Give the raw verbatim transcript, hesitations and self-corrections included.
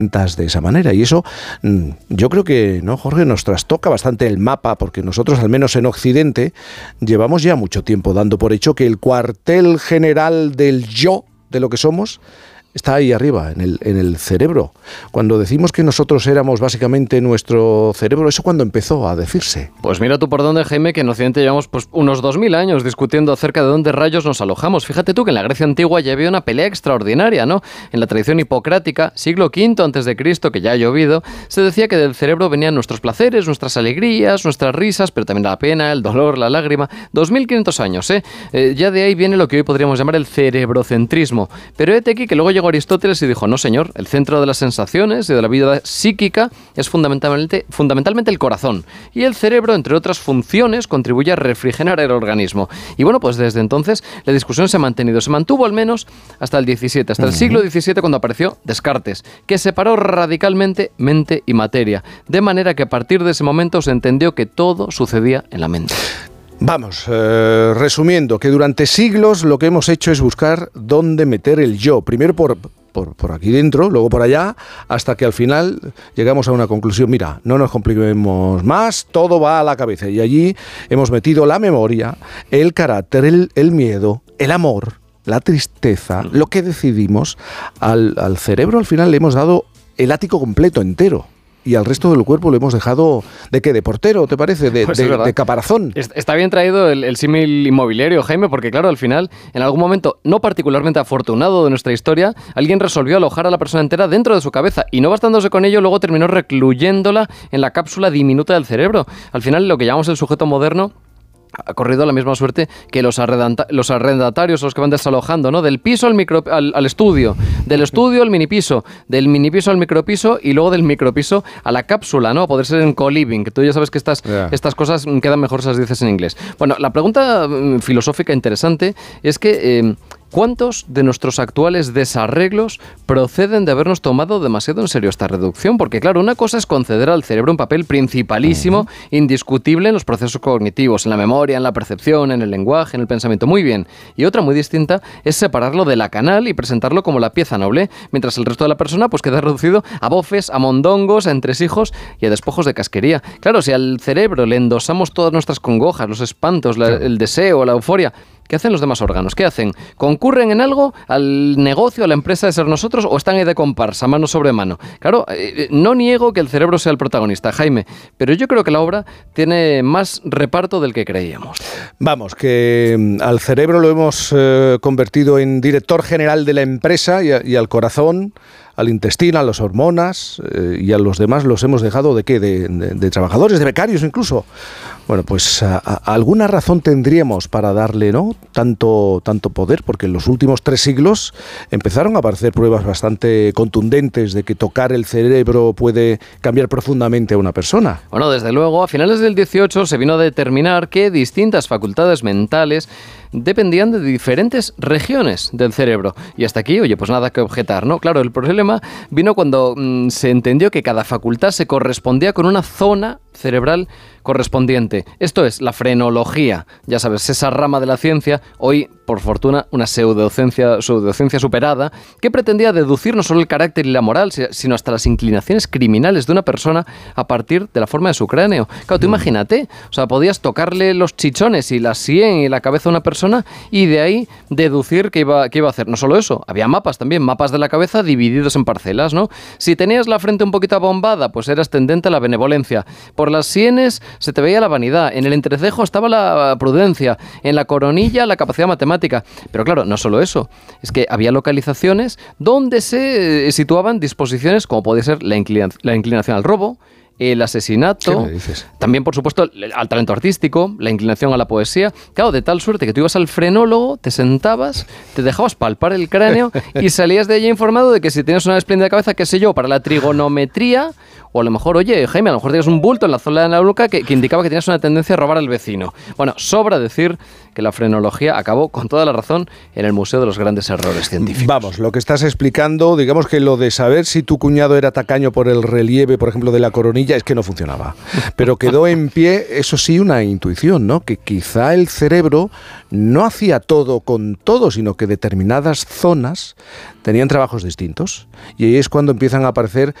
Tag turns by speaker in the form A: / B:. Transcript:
A: de esa manera. Y eso yo creo que, ¿no, Jorge?, nos trastoca bastante el mapa, porque nosotros, al menos en Occidente, llevamos ya mucho tiempo dando por hecho que el cuartel general del yo, de lo que somos, está ahí arriba, en el, en el cerebro. Cuando decimos que nosotros éramos básicamente nuestro cerebro, ¿eso cuándo empezó a decirse?
B: Pues mira tú por dónde, Jaime, que en Occidente llevamos pues, unos dos mil años discutiendo acerca de dónde rayos nos alojamos. Fíjate tú que en la Grecia antigua ya había una pelea extraordinaria, ¿no? En la tradición hipocrática, siglo quinto antes de Cristo, que ya ha llovido, se decía que del cerebro venían nuestros placeres, nuestras alegrías, nuestras risas, pero también la pena, el dolor, la lágrima. dos mil quinientos años, ¿eh? eh ya de ahí viene lo que hoy podríamos llamar el cerebrocentrismo. Pero hete aquí que luego llegó Aristóteles y dijo, no señor, el centro de las sensaciones y de la vida psíquica es fundamentalmente, fundamentalmente el corazón, y el cerebro, entre otras funciones, contribuye a refrigerar el organismo. Y bueno, pues desde entonces la discusión se ha mantenido, se mantuvo al menos hasta el diecisiete, hasta el siglo diecisiete, cuando apareció Descartes, que separó radicalmente mente y materia, de manera que a partir de ese momento se entendió que todo sucedía en la mente.
A: Vamos, eh, resumiendo, que durante siglos lo que hemos hecho es buscar dónde meter el yo, primero por... Por, por aquí dentro, luego por allá, hasta que al final llegamos a una conclusión. Mira, no nos compliquemos más, todo va a la cabeza. Y allí hemos metido la memoria, el carácter, el, el miedo, el amor, la tristeza, lo que decidimos. Al, al cerebro al final le hemos dado el ático completo, entero. Y al resto del cuerpo lo hemos dejado, ¿de qué? ¿De portero, te parece? ¿De, pues de, de caparazón?
B: Está bien traído el, el símil inmobiliario, Jaime, porque claro, al final, en algún momento no particularmente afortunado de nuestra historia, alguien resolvió alojar a la persona entera dentro de su cabeza y no bastándose con ello, luego terminó recluyéndola en la cápsula diminuta del cerebro. Al final, lo que llamamos el sujeto moderno ha corrido la misma suerte que los, arrendata- los arrendatarios, los que van desalojando, ¿no? Del piso al, micro- al, al estudio, del estudio al minipiso, del minipiso al micropiso y luego del micropiso a la cápsula, ¿no? A poder ser en co-living, que tú ya sabes que estas, yeah. estas cosas quedan mejor si las dices en inglés. Bueno, la pregunta mm, filosófica interesante es que... Eh, ¿cuántos de nuestros actuales desarreglos proceden de habernos tomado demasiado en serio esta reducción? Porque claro, una cosa es conceder al cerebro un papel principalísimo, uh-huh. indiscutible en los procesos cognitivos, en la memoria, en la percepción, en el lenguaje, en el pensamiento, muy bien. Y otra muy distinta es separarlo de la canal y presentarlo como la pieza noble, mientras el resto de la persona pues queda reducido a bofes, a mondongos, a entresijos y a despojos de casquería. Claro, si al cerebro le endosamos todas nuestras congojas, los espantos, la, el deseo, la euforia, ¿qué hacen los demás órganos? ¿Qué hacen? ¿Concurren en algo al negocio, a la empresa de ser nosotros o están ahí de comparsa, mano sobre mano? Claro, eh, no niego que el cerebro sea el protagonista, Jaime, pero yo creo que la obra tiene más reparto del que creíamos.
A: Vamos, que al cerebro lo hemos eh, convertido en director general de la empresa y, a, y al corazón, al intestino, a las hormonas eh, y a los demás los hemos dejado de qué, de, de, de trabajadores, de becarios incluso. Bueno, pues a, a, alguna razón tendríamos para darle, ¿no?, tanto, tanto poder, porque en los últimos tres siglos empezaron a aparecer pruebas bastante contundentes de que tocar el cerebro puede cambiar profundamente a una persona.
B: Bueno, desde luego, a finales del dieciocho se vino a determinar que distintas facultades mentales dependían de diferentes regiones del cerebro. Y hasta aquí, oye, pues nada que objetar, ¿no? Claro, el problema vino cuando mmm, se entendió que cada facultad se correspondía con una zona cerebral correspondiente. Esto es la frenología, ya sabes, esa rama de la ciencia, hoy, por fortuna, una pseudociencia, pseudociencia superada, que pretendía deducir no solo el carácter y la moral, sino hasta las inclinaciones criminales de una persona a partir de la forma de su cráneo. Claro, tú imagínate, o sea, podías tocarle los chichones y la sien y la cabeza a una persona y de ahí deducir qué iba, qué iba a hacer. No solo eso, había mapas también, mapas de la cabeza divididos en parcelas, ¿no? Si tenías la frente un poquito abombada, pues eras tendente a la benevolencia. Por las sienes se te veía la vanidad, en el entrecejo estaba la prudencia, en la coronilla la capacidad matemática. Pero claro, no solo eso, es que había localizaciones donde se situaban disposiciones como puede ser la, inclina- la inclinación al robo, el asesinato, también por supuesto al talento artístico, la inclinación a la poesía, claro, de tal suerte que tú ibas al frenólogo, te sentabas, te dejabas palpar el cráneo y salías de allí informado de que si tienes una espléndida cabeza, qué sé yo, para la trigonometría, o a lo mejor, oye, Jaime, a lo mejor tienes un bulto en la zona de la nuca que, que indicaba que tenías una tendencia a robar al vecino. Bueno, sobra decir que la frenología acabó con toda la razón en el Museo de los Grandes Errores Científicos.
A: Vamos, lo que estás explicando, digamos que lo de saber si tu cuñado era tacaño por el relieve, por ejemplo, de la coronilla, es que no funcionaba. Pero quedó en pie, eso sí, una intuición, ¿no? Que quizá el cerebro no hacía todo con todo, sino que determinadas zonas tenían trabajos distintos. Y ahí es cuando empiezan a aparecer